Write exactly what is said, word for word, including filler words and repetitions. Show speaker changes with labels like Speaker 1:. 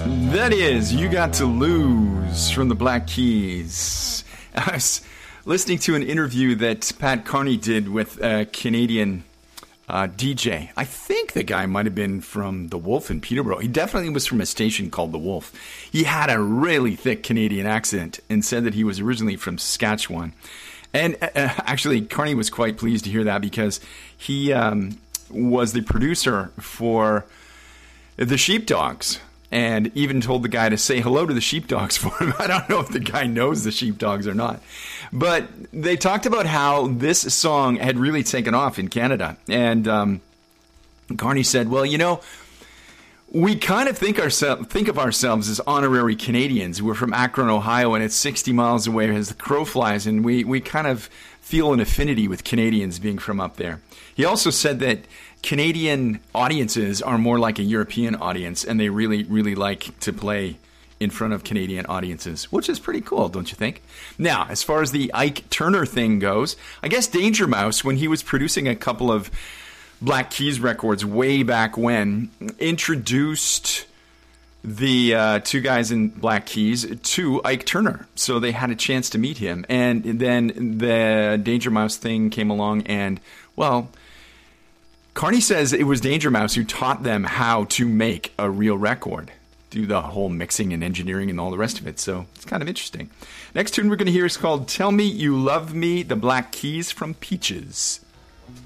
Speaker 1: That is, You Got to Lose from the Black Keys. I was listening to an interview that Pat Carney did with a Canadian uh, D J. I think the guy might have been from The Wolf in Peterborough. He definitely was from a station called The Wolf. He had a really thick Canadian accent and said that he was originally from Saskatchewan. And uh, actually, Carney was quite pleased to hear that because he um, was the producer for the Sheepdogs. And even told the guy to say hello to the Sheepdogs for him. I don't know if the guy knows the Sheepdogs or not. But they talked about how this song had really taken off in Canada. And um, Carney said, well, you know, we kind of think, ourse- think of ourselves as honorary Canadians. We're from Akron, Ohio, and it's sixty miles away as the crow flies. And we, we kind of feel an affinity with Canadians being from up there. He also said that Canadian audiences are more like a European audience, and they really, really like to play in front of Canadian audiences, which is pretty cool, don't you think? Now, as far as the Ike Turner thing goes, I guess Danger Mouse, when he was producing a couple of Black Keys records way back when, introduced the uh, two guys in Black Keys to Ike Turner. So they had a chance to meet him. And then the Danger Mouse thing came along, and, well, Carney says it was Danger Mouse who taught them how to make a real record, do the whole mixing and engineering and all the rest of it. So it's kind of interesting. Next tune we're going to hear is called Tell Me You Love Me, the Black Keys from Peaches.